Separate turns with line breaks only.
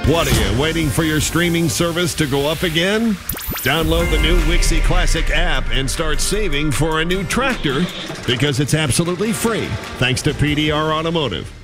What are you, waiting for your streaming service to go up again? Download the new Wixie Classic app and start saving for a new tractor because it's absolutely free thanks to PDR Automotive.